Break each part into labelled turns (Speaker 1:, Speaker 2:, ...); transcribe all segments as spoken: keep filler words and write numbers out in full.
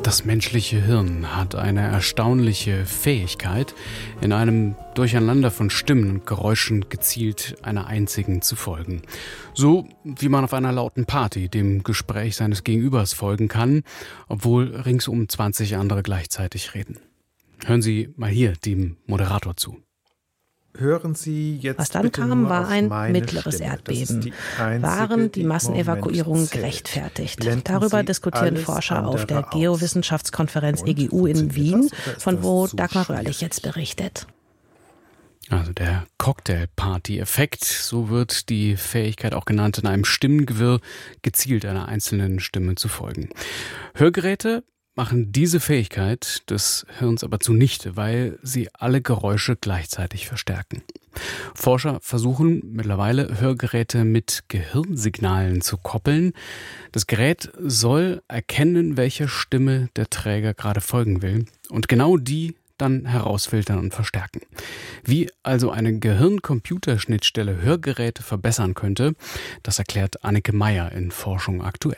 Speaker 1: Das menschliche Hirn hat eine erstaunliche Fähigkeit, in einem Durcheinander von Stimmen und Geräuschen gezielt einer einzigen zu folgen. So wie man auf einer lauten Party dem Gespräch seines Gegenübers folgen kann, obwohl ringsum zwanzig andere gleichzeitig reden. Hören Sie mal hier dem Moderator zu.
Speaker 2: Hören Sie jetzt
Speaker 3: Was dann
Speaker 2: bitte
Speaker 3: kam,
Speaker 2: nur
Speaker 3: war
Speaker 2: auf
Speaker 3: ein
Speaker 2: meine
Speaker 3: mittleres
Speaker 2: Stimme.
Speaker 3: Erdbeben.
Speaker 2: Die einzige,
Speaker 3: Waren die
Speaker 2: die
Speaker 3: Massenevakuierungen
Speaker 2: Moment zählt.
Speaker 3: gerechtfertigt?
Speaker 2: Blenden
Speaker 3: Darüber
Speaker 2: Sie
Speaker 3: diskutieren
Speaker 2: alles
Speaker 3: Forscher auf der
Speaker 2: andere aus.
Speaker 3: Geowissenschaftskonferenz
Speaker 2: Und,
Speaker 3: E G U in
Speaker 2: funktioniert
Speaker 3: Wien,
Speaker 2: das oder ist
Speaker 3: von
Speaker 2: das
Speaker 3: wo
Speaker 2: zu
Speaker 3: Dagmar
Speaker 2: schwierig?
Speaker 3: Röhrlich jetzt berichtet.
Speaker 1: Also der Cocktail-Party-Effekt, so wird die Fähigkeit auch genannt, in einem Stimmengewirr gezielt einer einzelnen Stimme zu folgen. Hörgeräte machen diese Fähigkeit des Hirns aber zunichte, weil sie alle Geräusche gleichzeitig verstärken. Forscher versuchen mittlerweile, Hörgeräte mit Gehirnsignalen zu koppeln. Das Gerät soll erkennen, welcher Stimme der Träger gerade folgen will und genau die dann herausfiltern und verstärken. Wie also eine Gehirn-Computer-Schnittstelle Hörgeräte verbessern könnte, das erklärt Anneke Meyer in Forschung aktuell.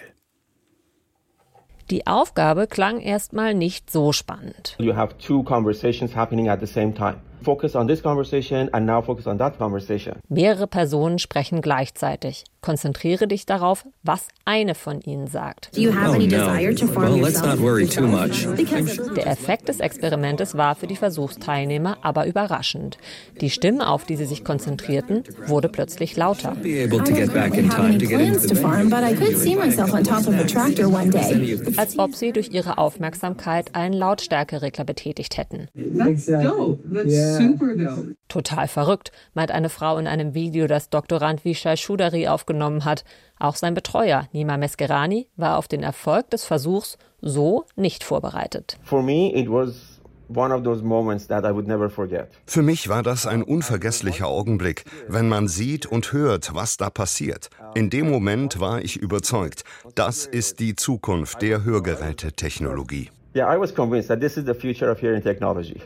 Speaker 4: Die Aufgabe klang erstmal nicht so spannend.
Speaker 5: You have two conversations happening at the same time. Focus on this conversation and now focus on that conversation.
Speaker 4: Mehrere Personen sprechen gleichzeitig. Konzentriere dich darauf, was eine von ihnen sagt.
Speaker 6: Do you have any desire to form
Speaker 7: Well, let's not worry too much.
Speaker 4: Der Effekt des Experimentes war für die Versuchsteilnehmer aber überraschend. Die Stimme, auf die sie sich konzentrierten, wurde plötzlich lauter.
Speaker 7: Be able to get back in time to get into
Speaker 6: plans to
Speaker 7: the
Speaker 6: farm, but I could see myself on top of a tractor one day.
Speaker 4: Als ob sie durch ihre Aufmerksamkeit einen Lautstärkeregler betätigt hätten.
Speaker 8: That's dope. That's super dope.
Speaker 4: Total verrückt, meint eine Frau in einem Video, das Doktorand Vishal Choudhary aufgenommen hat. Auch sein Betreuer, Nima Meskerani, war auf den Erfolg des Versuchs so nicht vorbereitet.
Speaker 5: For me, it was one of those moments that I would never forget.
Speaker 9: Für mich war das ein unvergesslicher Augenblick, wenn man sieht und hört, was da passiert. In dem Moment war ich überzeugt, das ist die Zukunft der Hörgerätetechnologie.
Speaker 5: Yeah, I was convinced that this is the future of hearing technology.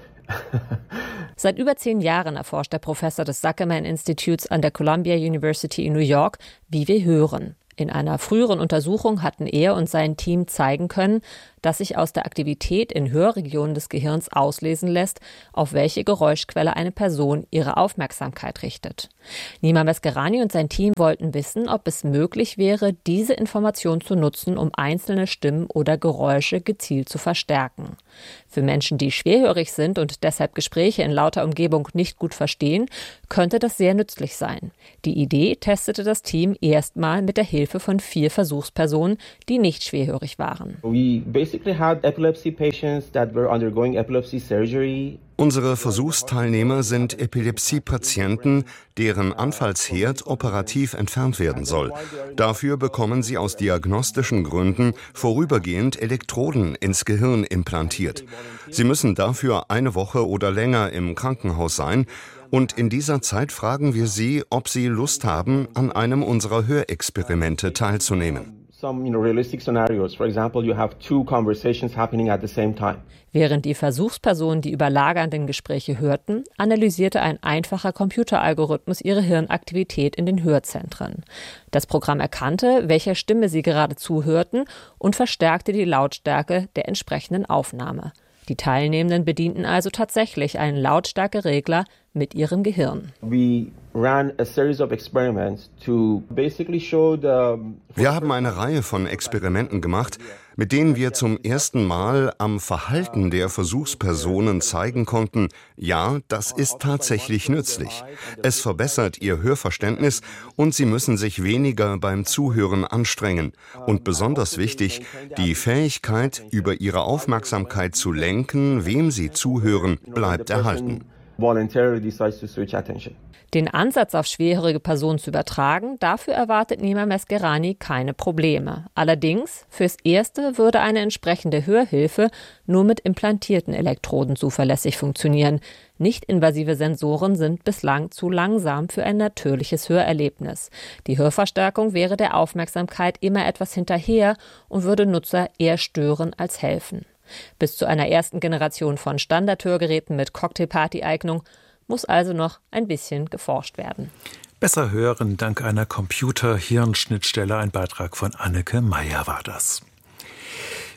Speaker 4: Seit über zehn Jahren erforscht der Professor des Zuckerman Institutes an der Columbia University in New York, wie wir hören. In einer früheren Untersuchung hatten er und sein Team zeigen können, dass sich aus der Aktivität in Hörregionen des Gehirns auslesen lässt, auf welche Geräuschquelle eine Person ihre Aufmerksamkeit richtet. Nima Meskerani und sein Team wollten wissen, ob es möglich wäre, diese Information zu nutzen, um einzelne Stimmen oder Geräusche gezielt zu verstärken. Für Menschen, die schwerhörig sind und deshalb Gespräche in lauter Umgebung nicht gut verstehen, könnte das sehr nützlich sein. Die Idee testete das Team erstmal mit der Hilfe von vier Versuchspersonen, die nicht schwerhörig waren.
Speaker 5: We basically had epilepsy patients that were undergoing epilepsy surgery.
Speaker 9: Unsere Versuchsteilnehmer sind Epilepsiepatienten, deren Anfallsherd operativ entfernt werden soll. Dafür bekommen sie aus diagnostischen Gründen vorübergehend Elektroden ins Gehirn implantiert. Sie müssen dafür eine Woche oder länger im Krankenhaus sein. Und in dieser Zeit fragen wir sie, ob sie Lust haben, an einem unserer Hörexperimente teilzunehmen.
Speaker 5: Some, you know, realistic scenarios. For example, you have two conversations happening at the same time.
Speaker 4: Während die Versuchspersonen die überlagernden Gespräche hörten, analysierte ein einfacher Computeralgorithmus ihre Hirnaktivität in den Hörzentren. Das Programm erkannte, welcher Stimme sie gerade zuhörten und verstärkte die Lautstärke der entsprechenden Aufnahme. Die Teilnehmenden bedienten also tatsächlich einen Lautstärkeregler mit ihrem Gehirn.
Speaker 5: We ran a series of experiments to basically show the
Speaker 9: Wir haben eine Reihe von Experimenten gemacht, mit denen wir zum ersten Mal am Verhalten der Versuchspersonen zeigen konnten, ja, das ist tatsächlich nützlich. Es verbessert ihr Hörverständnis und sie müssen sich weniger beim Zuhören anstrengen. Und besonders wichtig, die Fähigkeit, über ihre Aufmerksamkeit zu lenken, wem sie zuhören, bleibt erhalten.
Speaker 5: voluntarily decides to switch attention.
Speaker 4: Den Ansatz auf schwerhörige Personen zu übertragen, dafür erwartet Nima Meskerani keine Probleme. Allerdings, fürs Erste würde eine entsprechende Hörhilfe nur mit implantierten Elektroden zuverlässig funktionieren. Nicht-invasive Sensoren sind bislang zu langsam für ein natürliches Hörerlebnis. Die Hörverstärkung wäre der Aufmerksamkeit immer etwas hinterher und würde Nutzer eher stören als helfen. Bis zu einer ersten Generation von Standardhörgeräten mit Cocktailparty-Eignung muss also noch ein bisschen geforscht werden.
Speaker 2: Besser hören dank einer Computer-Hirnschnittstelle. Ein Beitrag von Anneke Meyer war das.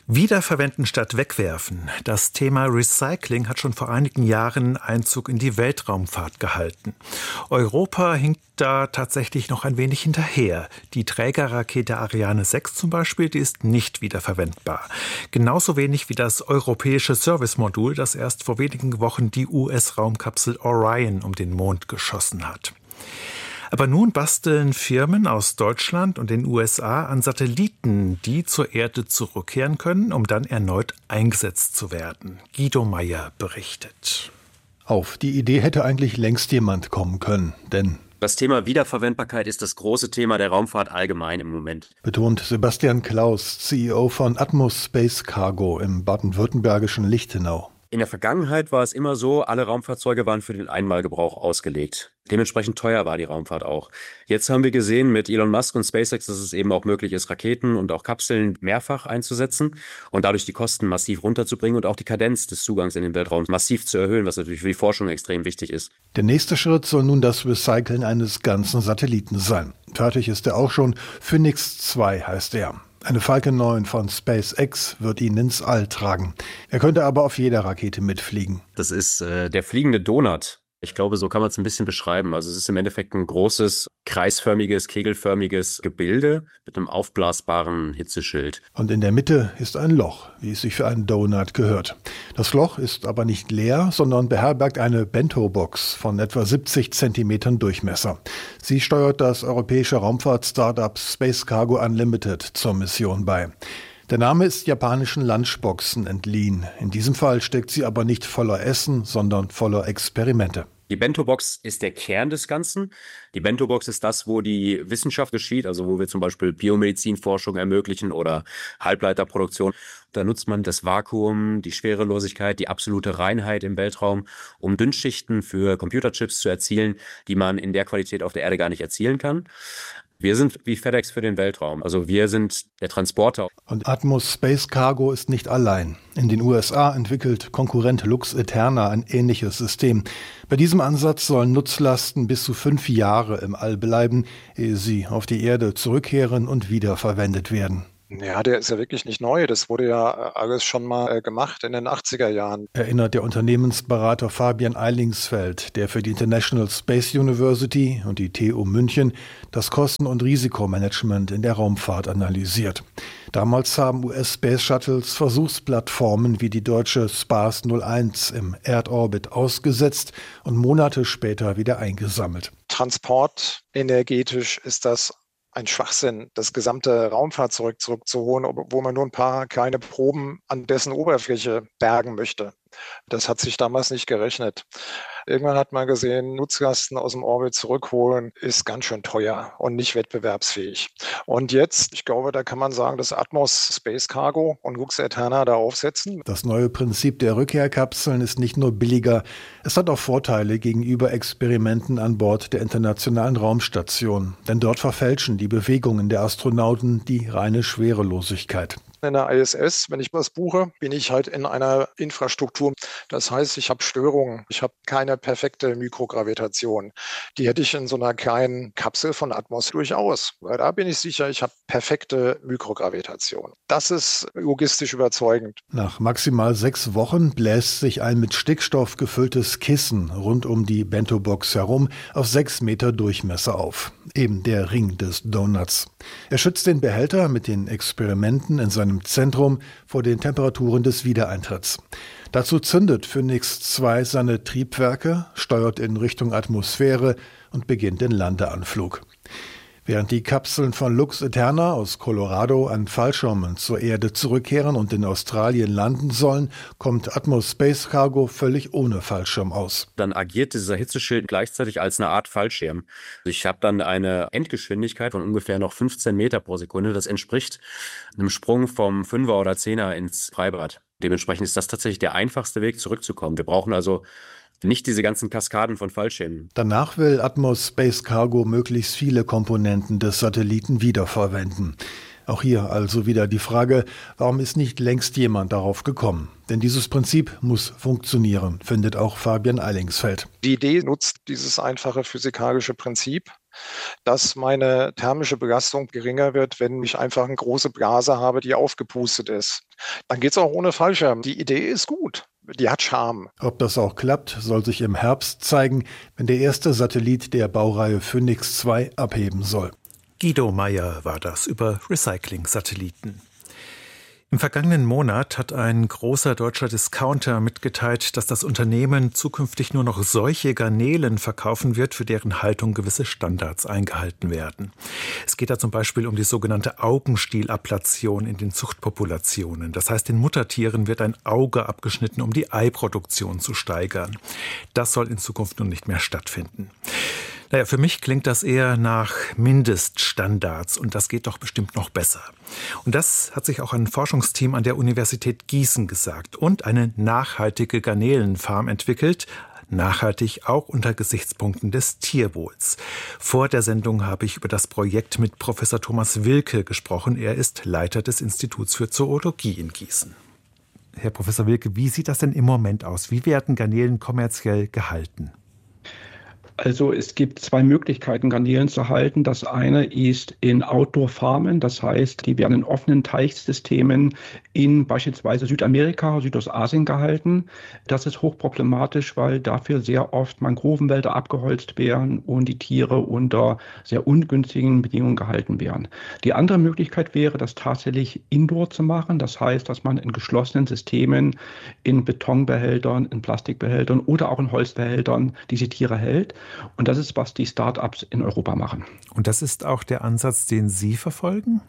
Speaker 2: Wiederverwenden statt wegwerfen. Das Thema Recycling hat schon vor einigen Jahren Einzug in die Weltraumfahrt gehalten. Europa hinkt da tatsächlich noch ein wenig hinterher. Die Trägerrakete Ariane sechs zum Beispiel, die ist nicht wiederverwendbar. Genauso wenig wie das europäische Servicemodul, das erst vor wenigen Wochen die U S-Raumkapsel Orion um den Mond geschossen hat. Aber nun basteln Firmen aus Deutschland und den U S A an Satelliten, die zur Erde zurückkehren können, um dann erneut eingesetzt zu werden. Guido Meyer berichtet.
Speaker 10: Auf die Idee hätte eigentlich längst jemand kommen können, denn
Speaker 11: das Thema Wiederverwendbarkeit ist das große Thema der Raumfahrt allgemein im Moment,
Speaker 10: betont Sebastian Klaus, C E O von Atmos Space Cargo im baden-württembergischen Lichtenau.
Speaker 11: In der Vergangenheit war es immer so, alle Raumfahrzeuge waren für den Einmalgebrauch ausgelegt. Dementsprechend teuer war die Raumfahrt auch. Jetzt haben wir gesehen mit Elon Musk und SpaceX, dass es eben auch möglich ist, Raketen und auch Kapseln mehrfach einzusetzen und dadurch die Kosten massiv runterzubringen und auch die Kadenz des Zugangs in den Weltraum massiv zu erhöhen, was natürlich für die Forschung extrem wichtig ist.
Speaker 10: Der nächste Schritt soll nun das Recyceln eines ganzen Satelliten sein. Fertig ist er auch schon. Phoenix zwei heißt er. Eine Falcon neun von SpaceX wird ihn ins All tragen. Er könnte aber auf jeder Rakete mitfliegen.
Speaker 11: Das ist äh, der fliegende Donut. Ich glaube, so kann man es ein bisschen beschreiben. Also es ist im Endeffekt ein großes, kreisförmiges, kegelförmiges Gebilde mit einem aufblasbaren Hitzeschild.
Speaker 10: Und in der Mitte ist ein Loch, wie es sich für einen Donut gehört. Das Loch ist aber nicht leer, sondern beherbergt eine Bento-Box von etwa siebzig Zentimetern Durchmesser. Sie steuert das europäische Raumfahrt-Startup Space Cargo Unlimited zur Mission bei. Der Name ist japanischen Lunchboxen entliehen. In diesem Fall steckt sie aber nicht voller Essen, sondern voller Experimente.
Speaker 11: Die Bento-Box ist der Kern des Ganzen. Die Bento-Box ist das, wo die Wissenschaft geschieht, also wo wir zum Beispiel Biomedizinforschung ermöglichen oder Halbleiterproduktion. Da nutzt man das Vakuum, die Schwerelosigkeit, die absolute Reinheit im Weltraum, um Dünnschichten für Computerchips zu erzielen, die man in der Qualität auf der Erde gar nicht erzielen kann. Wir sind wie FedEx für den Weltraum, also wir sind der Transporter.
Speaker 10: Und Atmos Space Cargo ist nicht allein. In den U S A entwickelt Konkurrent Lux Eterna ein ähnliches System. Bei diesem Ansatz sollen Nutzlasten bis zu fünf Jahre im All bleiben, ehe sie auf die Erde zurückkehren und wiederverwendet werden.
Speaker 12: Ja, der ist ja wirklich nicht neu. Das wurde ja alles schon mal gemacht in den achtziger Jahren.
Speaker 10: Erinnert der Unternehmensberater Fabian Eilingsfeld, der für die International Space University und die T U München das Kosten- und Risikomanagement in der Raumfahrt analysiert. Damals haben U S-Space Shuttles Versuchsplattformen wie die deutsche Spars null eins im Erdorbit ausgesetzt und Monate später wieder eingesammelt.
Speaker 12: Transport energetisch ist das ein Schwachsinn, das gesamte Raumfahrzeug zurückzuholen, wo man nur ein paar kleine Proben an dessen Oberfläche bergen möchte. Das hat sich damals nicht gerechnet. Irgendwann hat man gesehen, Nutzlasten aus dem Orbit zurückholen ist ganz schön teuer und nicht wettbewerbsfähig. Und jetzt, ich glaube, da kann man sagen, dass Atmos Space Cargo und Lux Eterna da aufsetzen.
Speaker 10: Das neue Prinzip der Rückkehrkapseln ist nicht nur billiger, es hat auch Vorteile gegenüber Experimenten an Bord der Internationalen Raumstation. Denn dort verfälschen die Bewegungen der Astronauten die reine Schwerelosigkeit.
Speaker 12: In der I S S, wenn ich was buche, bin ich halt in einer Infrastruktur. Das heißt, ich habe Störungen. Ich habe keine perfekte Mikrogravitation. Die hätte ich in so einer kleinen Kapsel von Atmos durchaus. Weil da bin ich sicher, ich habe perfekte Mikrogravitation. Das ist logistisch überzeugend.
Speaker 10: Nach maximal sechs Wochen bläst sich ein mit Stickstoff gefülltes Kissen rund um die Bento-Box herum auf sechs Meter Durchmesser auf. Eben der Ring des Donuts. Er schützt den Behälter mit den Experimenten in seinem im Zentrum vor den Temperaturen des Wiedereintritts. Dazu zündet Phoenix zwei seine Triebwerke, steuert in Richtung Atmosphäre und beginnt den Landeanflug. Während die Kapseln von Lux Eterna aus Colorado an Fallschirmen zur Erde zurückkehren und in Australien landen sollen, kommt Atmos Space Cargo völlig ohne Fallschirm aus.
Speaker 11: Dann agiert dieser Hitzeschild gleichzeitig als eine Art Fallschirm. Ich habe dann eine Endgeschwindigkeit von ungefähr noch fünfzehn Meter pro Sekunde. Das entspricht einem Sprung vom Fünfer oder Zehner ins Freibad. Dementsprechend ist das tatsächlich der einfachste Weg, zurückzukommen. Wir brauchen also nicht diese ganzen Kaskaden von Fallschirmen.
Speaker 10: Danach will Atmos Space Cargo möglichst viele Komponenten des Satelliten wiederverwenden. Auch hier also wieder die Frage, warum ist nicht längst jemand darauf gekommen? Denn dieses Prinzip muss funktionieren, findet auch Fabian Eilingsfeld.
Speaker 12: Die Idee nutzt dieses einfache physikalische Prinzip. dass meine thermische Belastung geringer wird, wenn ich einfach eine große Blase habe, die aufgepustet ist. Dann geht es auch ohne Fallschirm. Die Idee ist gut. Die hat Charme.
Speaker 10: Ob das auch klappt, soll sich im Herbst zeigen, wenn der erste Satellit der Baureihe Phoenix zwei abheben soll.
Speaker 2: Guido Meyer war das über Recycling-Satelliten. Im vergangenen Monat hat ein großer deutscher Discounter mitgeteilt, dass das Unternehmen zukünftig nur noch solche Garnelen verkaufen wird, für deren Haltung gewisse Standards eingehalten werden. Es geht da zum Beispiel um die sogenannte Augenstielablation in den Zuchtpopulationen. Das heißt, den Muttertieren wird ein Auge abgeschnitten, um die Eiproduktion zu steigern. Das soll in Zukunft nun nicht mehr stattfinden. Naja, für mich klingt das eher nach Mindeststandards und das geht doch bestimmt noch besser. Und das hat sich auch ein Forschungsteam an der Universität Gießen gesagt und eine nachhaltige Garnelenfarm entwickelt, nachhaltig auch unter Gesichtspunkten des Tierwohls. Vor der Sendung habe ich über das Projekt mit Professor Thomas Wilke gesprochen. Er ist Leiter des Instituts für Zoologie in Gießen. Herr Professor Wilke, wie sieht das denn im Moment aus? Wie werden Garnelen kommerziell gehalten?
Speaker 13: Also es gibt zwei Möglichkeiten, Garnelen zu halten. Das eine ist in Outdoor-Farmen, das heißt, die werden in offenen Teichsystemen in beispielsweise Südamerika, Südostasien gehalten. Das ist hochproblematisch, weil dafür sehr oft Mangrovenwälder abgeholzt werden und die Tiere unter sehr ungünstigen Bedingungen gehalten werden. Die andere Möglichkeit wäre, das tatsächlich indoor zu machen. Das heißt, dass man in geschlossenen Systemen, in Betonbehältern, in Plastikbehältern oder auch in Holzbehältern diese Tiere hält. Und das ist, was die Start-ups in Europa machen.
Speaker 2: Und das ist auch der Ansatz, den Sie verfolgen?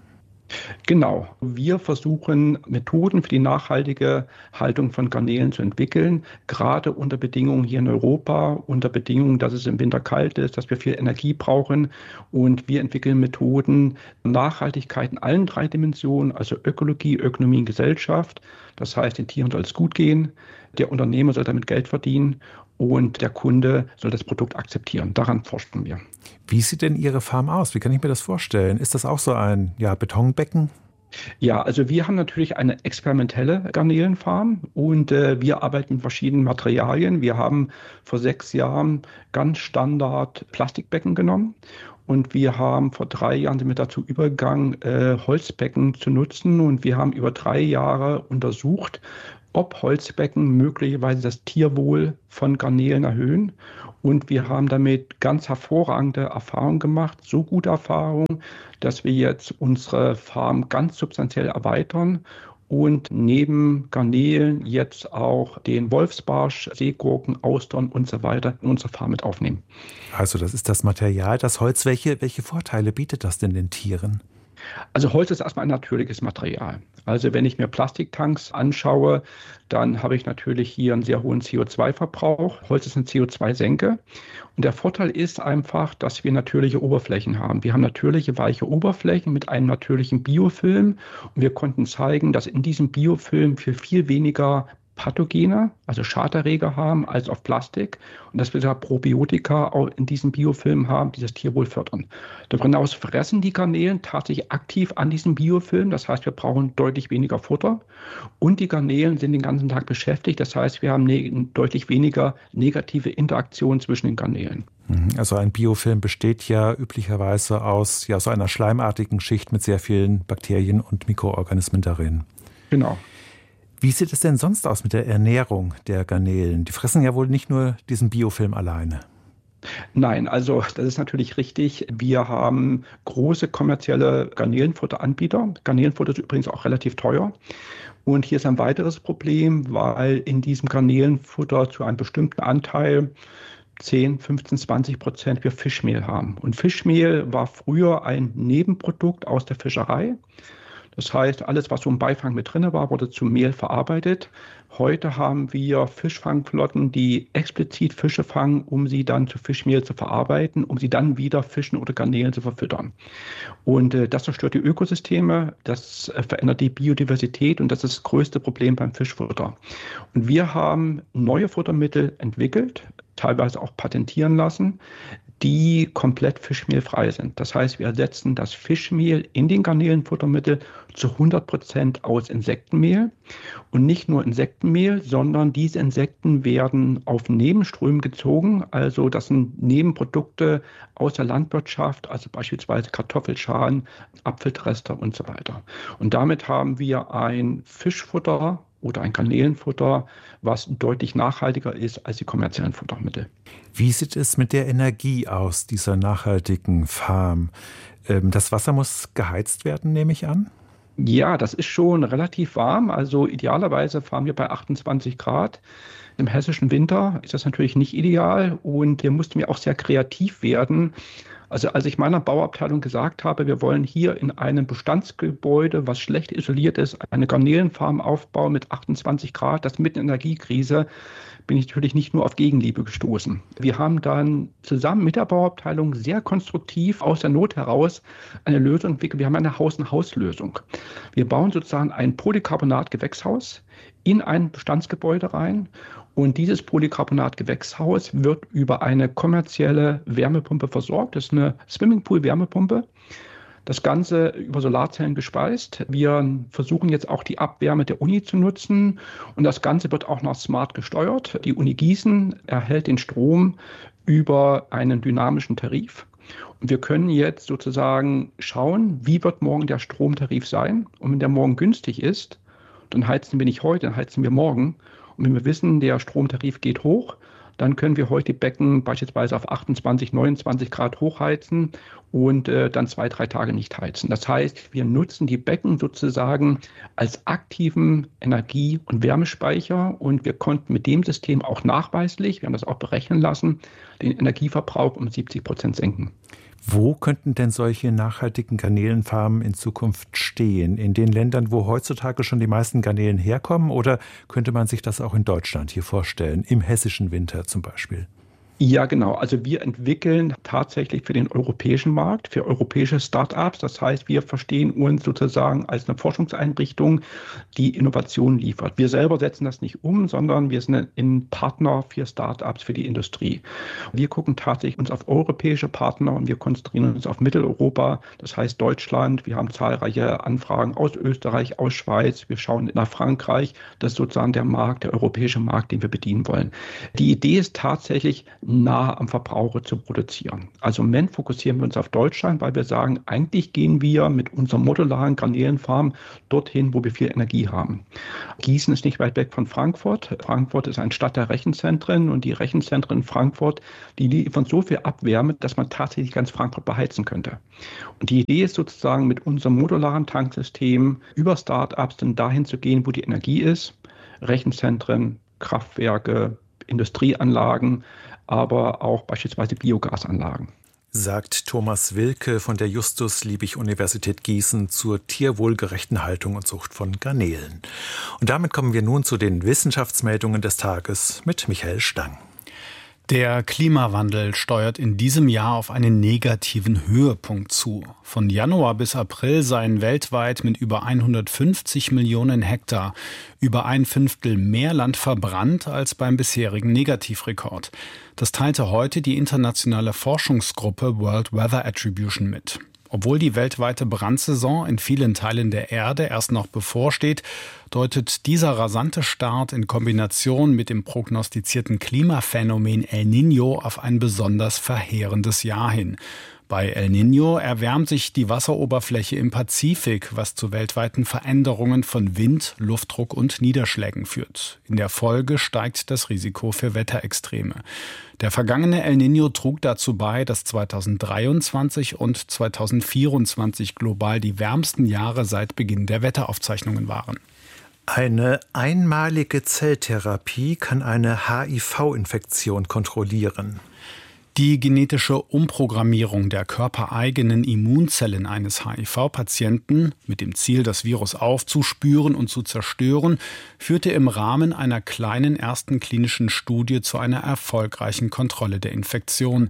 Speaker 13: Genau. Wir versuchen, Methoden für die nachhaltige Haltung von Garnelen zu entwickeln, gerade unter Bedingungen hier in Europa, unter Bedingungen, dass es im Winter kalt ist, dass wir viel Energie brauchen. Und wir entwickeln Methoden, Nachhaltigkeit in allen drei Dimensionen, also Ökologie, Ökonomie und Gesellschaft. Das heißt, den Tieren soll es gut gehen, der Unternehmer soll damit Geld verdienen und der Kunde soll das Produkt akzeptieren. Daran forschen wir.
Speaker 2: Wie sieht denn Ihre Farm aus? Wie kann ich mir das vorstellen? Ist das auch so ein ja, Betonbecken?
Speaker 13: Ja, also wir haben natürlich eine experimentelle Garnelenfarm und äh, wir arbeiten mit verschiedenen Materialien. Wir haben vor sechs Jahren ganz Standard Plastikbecken genommen. Und wir haben vor drei Jahren sind wir dazu übergegangen, äh, Holzbecken zu nutzen. Und wir haben über drei Jahre untersucht, ob Holzbecken möglicherweise das Tierwohl von Garnelen erhöhen. Und wir haben damit ganz hervorragende Erfahrungen gemacht, so gute Erfahrungen, dass wir jetzt unsere Farm ganz substanziell erweitern und neben Garnelen jetzt auch den Wolfsbarsch, Seegurken, Austern und so weiter in unsere Farm mit aufnehmen.
Speaker 2: Also das ist das Material, das Holz. Welche, welche Vorteile bietet das denn den Tieren?
Speaker 13: Also Holz ist erstmal ein natürliches Material. Also wenn ich mir Plastiktanks anschaue, dann habe ich natürlich hier einen sehr hohen C O zwei Verbrauch. Holz ist eine C O zwei Senke. Und der Vorteil ist einfach, dass wir natürliche Oberflächen haben. Wir haben natürliche weiche Oberflächen mit einem natürlichen Biofilm. Und wir konnten zeigen, dass in diesem Biofilm für viel weniger Pathogene, also Schaderreger haben, als auf Plastik. Und dass wir da Probiotika auch in diesem Biofilm haben, die das Tierwohl fördern. Darüber hinaus fressen die Garnelen tatsächlich aktiv an diesem Biofilm. Das heißt, wir brauchen deutlich weniger Futter. Und die Garnelen sind den ganzen Tag beschäftigt. Das heißt, wir haben ne- deutlich weniger negative Interaktion zwischen den Garnelen.
Speaker 2: Also ein Biofilm besteht ja üblicherweise aus ja, so einer schleimartigen Schicht mit sehr vielen Bakterien und Mikroorganismen darin.
Speaker 13: Genau.
Speaker 2: Wie sieht es denn sonst aus mit der Ernährung der Garnelen? Die fressen ja wohl nicht nur diesen Biofilm alleine.
Speaker 13: Nein, also das ist natürlich richtig. Wir haben große kommerzielle Garnelenfutteranbieter. Garnelenfutter ist übrigens auch relativ teuer. Und hier ist ein weiteres Problem, weil in diesem Garnelenfutter zu einem bestimmten Anteil zehn, fünfzehn, zwanzig Prozent wir Fischmehl haben. Und Fischmehl war früher ein Nebenprodukt aus der Fischerei. Das heißt, alles, was so im Beifang mit drin war, wurde zu Mehl verarbeitet. Heute haben wir Fischfangflotten, die explizit Fische fangen, um sie dann zu Fischmehl zu verarbeiten, um sie dann wieder Fischen oder Garnelen zu verfüttern. Und äh, das zerstört die Ökosysteme, das äh, verändert die Biodiversität und das ist das größte Problem beim Fischfutter. Und wir haben neue Futtermittel entwickelt, teilweise auch patentieren lassen, die komplett fischmehlfrei sind. Das heißt, wir ersetzen das Fischmehl in den Garnelenfuttermittel zu hundert Prozent aus Insektenmehl. Und nicht nur Insektenmehl, sondern diese Insekten werden auf Nebenströmen gezogen. Also das sind Nebenprodukte aus der Landwirtschaft, also beispielsweise Kartoffelschalen, Apfelreste und so weiter. Und damit haben wir ein Fischfutter oder ein Garnelenfutter, was deutlich nachhaltiger ist als die kommerziellen Futtermittel.
Speaker 2: Wie sieht es mit der Energie aus, dieser nachhaltigen Farm? Das Wasser muss geheizt werden, nehme ich an?
Speaker 13: Ja, das ist schon relativ warm. Also idealerweise fahren wir bei achtundzwanzig Grad. Im hessischen Winter ist das natürlich nicht ideal und wir mussten ja auch sehr kreativ werden. Also als ich meiner Bauabteilung gesagt habe, wir wollen hier in einem Bestandsgebäude, was schlecht isoliert ist, eine Garnelenfarm aufbauen mit achtundzwanzig Grad, das mitten in der Energiekrise, bin ich natürlich nicht nur auf Gegenliebe gestoßen. Wir haben dann zusammen mit der Bauabteilung sehr konstruktiv aus der Not heraus eine Lösung entwickelt. Wir haben eine Haus-in-Haus-Lösung. Wir bauen sozusagen ein Polycarbonat-Gewächshaus in ein Bestandsgebäude rein. Und dieses Polycarbonat-Gewächshaus wird über eine kommerzielle Wärmepumpe versorgt. Das ist eine Swimmingpool-Wärmepumpe. Das Ganze über Solarzellen gespeist. Wir versuchen jetzt auch die Abwärme der Uni zu nutzen. Und das Ganze wird auch noch smart gesteuert. Die Uni Gießen erhält den Strom über einen dynamischen Tarif. Und wir können jetzt sozusagen schauen, wie wird morgen der Stromtarif sein. Und wenn der morgen günstig ist, dann heizen wir nicht heute, dann heizen wir morgen. Und wenn wir wissen, der Stromtarif geht hoch, dann können wir heute die Becken beispielsweise auf achtundzwanzig, neunundzwanzig Grad hochheizen und äh, dann zwei, drei Tage nicht heizen. Das heißt, wir nutzen die Becken sozusagen als aktiven Energie- und Wärmespeicher und wir konnten mit dem System auch nachweislich, wir haben das auch berechnen lassen, den Energieverbrauch um siebzig Prozent senken.
Speaker 2: Wo könnten denn solche nachhaltigen Garnelenfarmen in Zukunft stehen? In den Ländern, wo heutzutage schon die meisten Garnelen herkommen? Oder könnte man sich das auch in Deutschland hier vorstellen, im hessischen Winter zum Beispiel?
Speaker 13: Ja, genau. Also wir entwickeln tatsächlich für den europäischen Markt, für europäische Start-ups. Das heißt, wir verstehen uns sozusagen als eine Forschungseinrichtung, die Innovation liefert. Wir selber setzen das nicht um, sondern wir sind ein Partner für Start-ups, für die Industrie. Wir gucken tatsächlich uns auf europäische Partner und wir konzentrieren uns auf Mitteleuropa, das heißt Deutschland. Wir haben zahlreiche Anfragen aus Österreich, aus Schweiz. Wir schauen nach Frankreich. Das ist sozusagen der Markt, der europäische Markt, den wir bedienen wollen. Die Idee ist tatsächlich, nah am Verbraucher zu produzieren. Also im Moment fokussieren wir uns auf Deutschland, weil wir sagen, eigentlich gehen wir mit unserer modularen Garnelenfarm dorthin, wo wir viel Energie haben. Gießen ist nicht weit weg von Frankfurt. Frankfurt ist eine Stadt der Rechenzentren und die Rechenzentren in Frankfurt, die liefern so viel Abwärme, dass man tatsächlich ganz Frankfurt beheizen könnte. Und die Idee ist sozusagen mit unserem modularen Tanksystem über Start-ups dann dahin zu gehen, wo die Energie ist. Rechenzentren, Kraftwerke, Industrieanlagen, aber auch beispielsweise Biogasanlagen.
Speaker 2: Sagt Thomas Wilke von der Justus-Liebig-Universität Gießen zur tierwohlgerechten Haltung und Zucht von Garnelen. Und damit kommen wir nun zu den Wissenschaftsmeldungen des Tages mit Michael Stang.
Speaker 1: Der Klimawandel steuert in diesem Jahr auf einen negativen Höhepunkt zu. Von Januar bis April seien weltweit mit über hundertfünfzig Millionen Hektar über ein Fünftel mehr Land verbrannt als beim bisherigen Negativrekord. Das teilte heute die internationale Forschungsgruppe World Weather Attribution mit. Obwohl die weltweite Brandsaison in vielen Teilen der Erde erst noch bevorsteht, deutet dieser rasante Start in Kombination mit dem prognostizierten Klimaphänomen El Niño auf ein besonders verheerendes Jahr hin. Bei El Niño erwärmt sich die Wasseroberfläche im Pazifik, was zu weltweiten Veränderungen von Wind, Luftdruck und Niederschlägen führt. In der Folge steigt das Risiko für Wetterextreme. Der vergangene El Niño trug dazu bei, dass zweitausenddreiundzwanzig und zweitausendvierundzwanzig global die wärmsten Jahre seit Beginn der Wetteraufzeichnungen waren.
Speaker 2: Eine einmalige Zelltherapie kann eine H I V-Infektion kontrollieren.
Speaker 1: Die genetische Umprogrammierung der körpereigenen Immunzellen eines H I V-Patienten mit dem Ziel, das Virus aufzuspüren und zu zerstören, führte im Rahmen einer kleinen ersten klinischen Studie zu einer erfolgreichen Kontrolle der Infektion.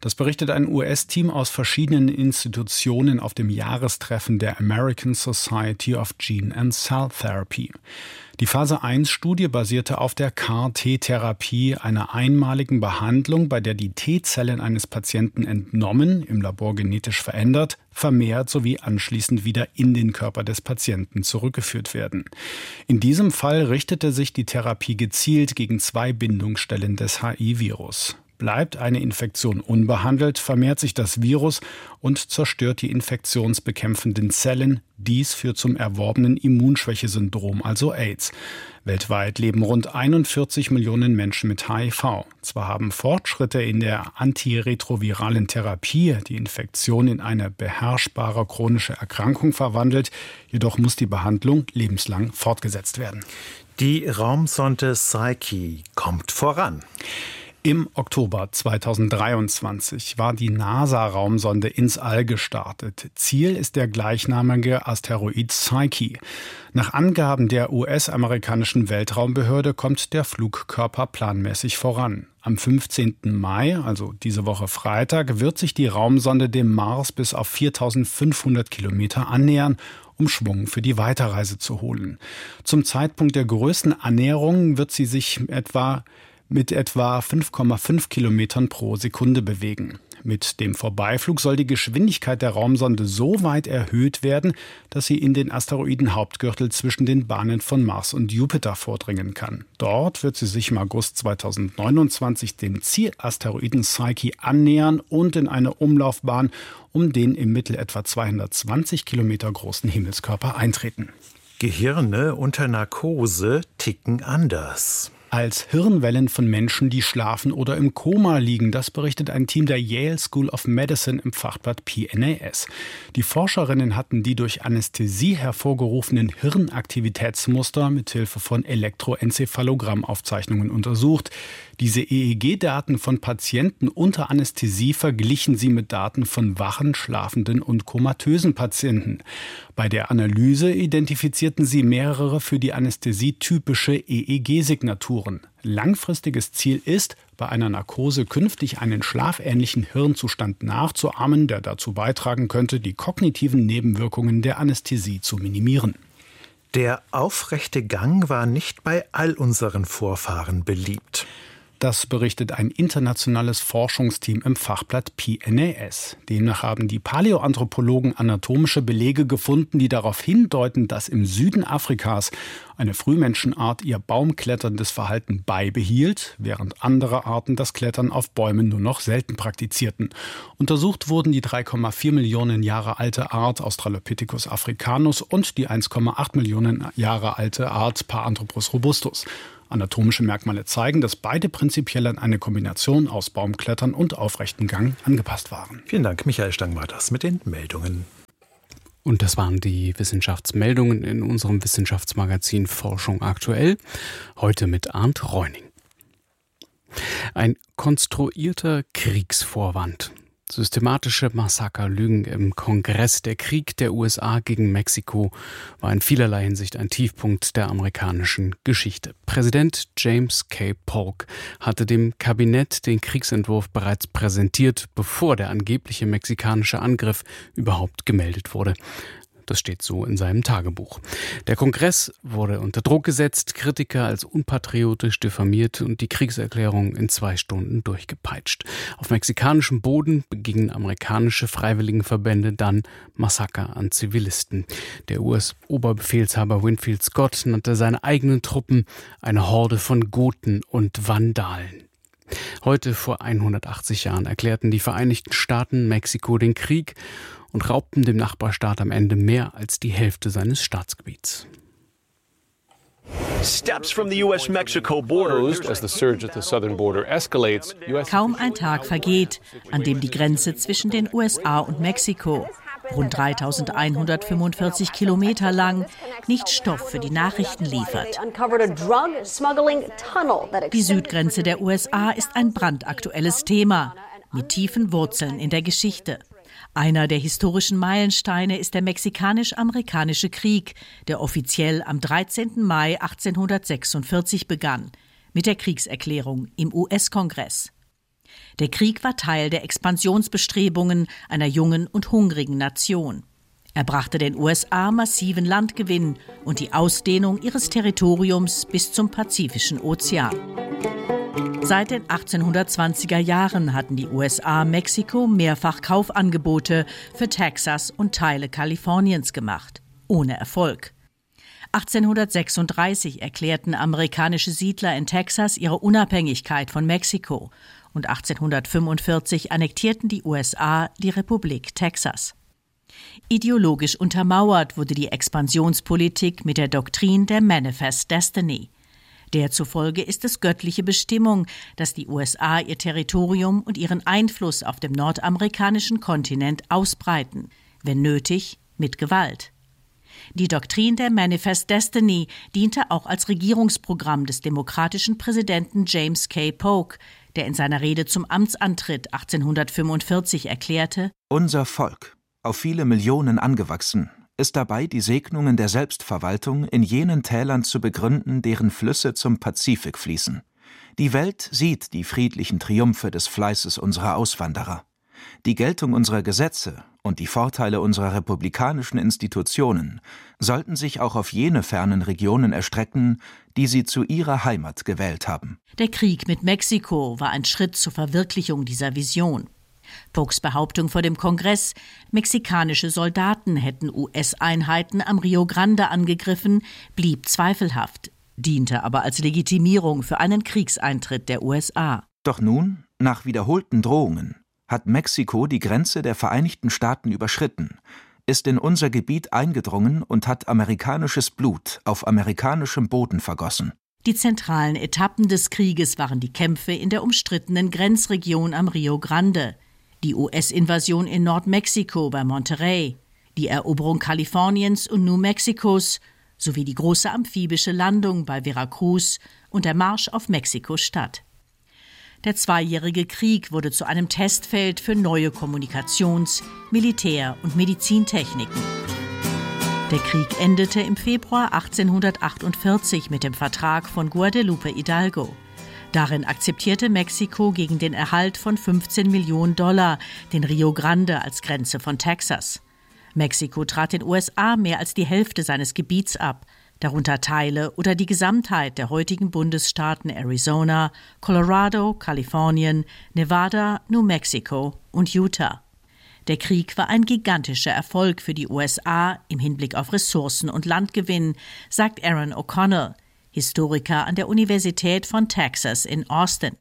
Speaker 14: Das berichtet ein U S-Team aus verschiedenen Institutionen auf dem Jahrestreffen der American Society of Gene and Cell Therapy. Die Phase eins Studie basierte auf der C A R T-Therapie, einer einmaligen Behandlung, bei der die T-Zellen eines Patienten entnommen, im Labor genetisch verändert, vermehrt sowie anschließend wieder in den Körper des Patienten zurückgeführt werden. In diesem Fall richtete sich die Therapie gezielt gegen zwei Bindungsstellen des H I-Virus. Bleibt eine Infektion unbehandelt, vermehrt sich das Virus und zerstört die infektionsbekämpfenden Zellen. Dies führt zum erworbenen Immunschwächesyndrom, also AIDS. Weltweit leben rund einundvierzig Millionen Menschen mit H I V. Zwar haben Fortschritte in der antiretroviralen Therapie die Infektion in eine beherrschbare chronische Erkrankung verwandelt, jedoch muss die Behandlung lebenslang fortgesetzt werden.
Speaker 2: Die Raumsonde Psyche kommt voran.
Speaker 14: Im Oktober zweitausenddreiundzwanzig war die NASA-Raumsonde ins All gestartet. Ziel ist der gleichnamige Asteroid Psyche. Nach Angaben der U S-amerikanischen Weltraumbehörde kommt der Flugkörper planmäßig voran. Am fünfzehnten Mai, also diese Woche Freitag, wird sich die Raumsonde dem Mars bis auf viertausendfünfhundert Kilometer annähern, um Schwung für die Weiterreise zu holen. Zum Zeitpunkt der größten Annäherung wird sie sich etwa mit etwa fünf Komma fünf Kilometern pro Sekunde bewegen. Mit dem Vorbeiflug soll die Geschwindigkeit der Raumsonde so weit erhöht werden, dass sie in den Asteroidenhauptgürtel zwischen den Bahnen von Mars und Jupiter vordringen kann. Dort wird sie sich im August zweitausendneunundzwanzig dem Zielasteroiden Psyche annähern und in eine Umlaufbahn um den im Mittel etwa zweihundertzwanzig Kilometer großen Himmelskörper eintreten.
Speaker 2: Gehirne unter Narkose ticken anders.
Speaker 14: Als Hirnwellen von Menschen, die schlafen oder im Koma liegen. Das berichtet ein Team der Yale School of Medicine im Fachblatt P N A S. Die Forscherinnen hatten die durch Anästhesie hervorgerufenen Hirnaktivitätsmuster mithilfe von Elektroenzephalogramm-Aufzeichnungen untersucht. Diese E E G-Daten von Patienten unter Anästhesie verglichen sie mit Daten von wachen, schlafenden und komatösen Patienten. Bei der Analyse identifizierten sie mehrere für die Anästhesie typische E E G-Signaturen. Langfristiges Ziel ist, bei einer Narkose künftig einen schlafähnlichen Hirnzustand nachzuahmen, der dazu beitragen könnte, die kognitiven Nebenwirkungen der Anästhesie zu minimieren.
Speaker 2: Der aufrechte Gang war nicht bei all unseren Vorfahren beliebt.
Speaker 14: Das berichtet ein internationales Forschungsteam im Fachblatt P N A S. Demnach haben die Paläoanthropologen anatomische Belege gefunden, die darauf hindeuten, dass im Süden Afrikas eine Frühmenschenart ihr baumkletterndes Verhalten beibehielt, während andere Arten das Klettern auf Bäumen nur noch selten praktizierten. Untersucht wurden die drei Komma vier Millionen Jahre alte Art Australopithecus africanus und die eins Komma acht Millionen Jahre alte Art Paranthropus robustus. Anatomische Merkmale zeigen, dass beide prinzipiell an eine Kombination aus Baumklettern und aufrechten Gang angepasst waren.
Speaker 2: Vielen Dank, Michael Stang war das mit den Meldungen.
Speaker 1: Und das waren die Wissenschaftsmeldungen in unserem Wissenschaftsmagazin Forschung aktuell. Heute mit Arndt Reuning. Ein konstruierter Kriegsvorwand. Systematische Massakerlügen im Kongress. Der Krieg der U S A gegen Mexiko war in vielerlei Hinsicht ein Tiefpunkt der amerikanischen Geschichte. Präsident James K. Polk hatte dem Kabinett den Kriegsentwurf bereits präsentiert, bevor der angebliche mexikanische Angriff überhaupt gemeldet wurde. Das steht so in seinem Tagebuch. Der Kongress wurde unter Druck gesetzt, Kritiker als unpatriotisch diffamiert und die Kriegserklärung in zwei Stunden durchgepeitscht. Auf mexikanischem Boden begingen amerikanische Freiwilligenverbände dann Massaker an Zivilisten. Der U S-Oberbefehlshaber Winfield Scott nannte seine eigenen Truppen eine Horde von Goten und Vandalen. Heute vor hundertachtzig Jahren erklärten die Vereinigten Staaten Mexiko den Krieg und raubten dem Nachbarstaat am Ende mehr als die Hälfte seines Staatsgebiets.
Speaker 15: Kaum ein Tag vergeht, an dem die Grenze zwischen den U S A und Mexiko, rund dreitausendeinhundertfünfundvierzig Kilometer lang, nicht Stoff für die Nachrichten liefert. Die Südgrenze der U S A ist ein brandaktuelles Thema mit tiefen Wurzeln in der Geschichte. Einer der historischen Meilensteine ist der Mexikanisch-Amerikanische Krieg, der offiziell am dreizehnten Mai achtzehnhundertsechsundvierzig begann, mit der Kriegserklärung im U S-Kongress. Der Krieg war Teil der Expansionsbestrebungen einer jungen und hungrigen Nation. Er brachte den U S A massiven Landgewinn und die Ausdehnung ihres Territoriums bis zum Pazifischen Ozean. Seit den achtzehnhundertzwanziger Jahren hatten die U S A Mexiko mehrfach Kaufangebote für Texas und Teile Kaliforniens gemacht, ohne Erfolg. achtzehnhundertsechsunddreißig erklärten amerikanische Siedler in Texas ihre Unabhängigkeit von Mexiko und achtzehnhundertfünfundvierzig annektierten die U S A die Republik Texas. Ideologisch untermauert wurde die Expansionspolitik mit der Doktrin der Manifest Destiny. Der zufolge ist es göttliche Bestimmung, dass die U S A ihr Territorium und ihren Einfluss auf dem nordamerikanischen Kontinent ausbreiten, wenn nötig, mit Gewalt. Die Doktrin der Manifest Destiny diente auch als Regierungsprogramm des demokratischen Präsidenten James K. Polk, der in seiner Rede zum Amtsantritt achtzehnhundertfünfundvierzig erklärte:
Speaker 16: Unser Volk, auf viele Millionen angewachsen, ist dabei, die Segnungen der Selbstverwaltung in jenen Tälern zu begründen, deren Flüsse zum Pazifik fließen. Die Welt sieht die friedlichen Triumphe des Fleißes unserer Auswanderer. Die Geltung unserer Gesetze und die Vorteile unserer republikanischen Institutionen sollten sich auch auf jene fernen Regionen erstrecken, die sie zu ihrer Heimat gewählt haben.
Speaker 15: Der Krieg mit Mexiko war ein Schritt zur Verwirklichung dieser Vision. Polks Behauptung vor dem Kongress, mexikanische Soldaten hätten U S-Einheiten am Rio Grande angegriffen, blieb zweifelhaft, diente aber als Legitimierung für einen Kriegseintritt der U S A.
Speaker 16: Doch nun, nach wiederholten Drohungen, hat Mexiko die Grenze der Vereinigten Staaten überschritten, ist in unser Gebiet eingedrungen und hat amerikanisches Blut auf amerikanischem Boden vergossen.
Speaker 15: Die zentralen Etappen des Krieges waren die Kämpfe in der umstrittenen Grenzregion am Rio Grande, die U S-Invasion in Nordmexiko bei Monterrey, die Eroberung Kaliforniens und New Mexicos sowie die große amphibische Landung bei Veracruz und der Marsch auf Mexiko-Stadt. Der zweijährige Krieg wurde zu einem Testfeld für neue Kommunikations-, Militär- und Medizintechniken. Der Krieg endete im Februar achtzehnhundertachtundvierzig mit dem Vertrag von Guadalupe Hidalgo. Darin akzeptierte Mexiko gegen den Erhalt von fünfzehn Millionen Dollar den Rio Grande als Grenze von Texas. Mexiko trat den U S A mehr als die Hälfte seines Gebiets ab, darunter Teile oder die Gesamtheit der heutigen Bundesstaaten Arizona, Colorado, Kalifornien, Nevada, New Mexico und Utah. Der Krieg war ein gigantischer Erfolg für die U S A im Hinblick auf Ressourcen und Landgewinn, sagt Aaron O'Connell, Historiker an der Universität von Texas in Austin.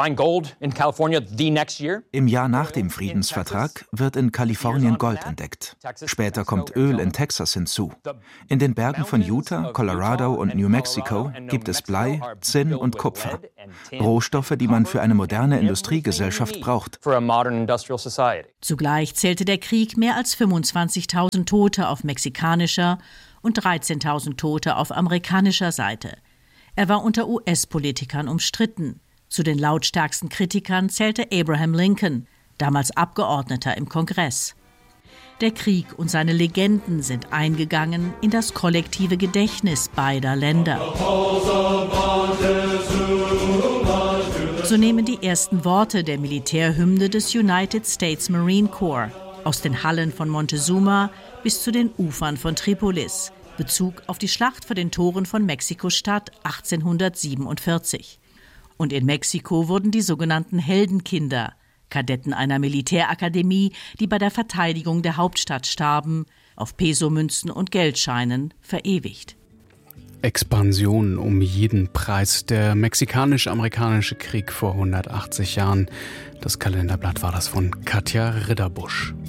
Speaker 16: Im Jahr nach dem Friedensvertrag wird in Kalifornien Gold entdeckt. Später kommt Öl in Texas hinzu. In den Bergen von Utah, Colorado und New Mexico gibt es Blei, Zinn und Kupfer. Rohstoffe, die man für eine moderne Industriegesellschaft braucht.
Speaker 15: Zugleich zählte der Krieg mehr als fünfundzwanzigtausend Tote auf mexikanischer und dreizehntausend Tote auf amerikanischer Seite. Er war unter U S-Politikern umstritten. Zu den lautstärksten Kritikern zählte Abraham Lincoln, damals Abgeordneter im Kongress. Der Krieg und seine Legenden sind eingegangen in das kollektive Gedächtnis beider Länder. So nehmen die ersten Worte der Militärhymne des United States Marine Corps aus den Hallen von Montezuma bis zu den Ufern von Tripolis Bezug auf die Schlacht vor den Toren von Mexiko-Stadt achtzehnhundertsiebenundvierzig. Und in Mexiko wurden die sogenannten Heldenkinder, Kadetten einer Militärakademie, die bei der Verteidigung der Hauptstadt starben, auf Pesomünzen und Geldscheinen verewigt.
Speaker 1: Expansion um jeden Preis. Der mexikanisch-amerikanische Krieg vor hundertachtzig Jahren. Das Kalenderblatt war das von Katja Ridderbusch.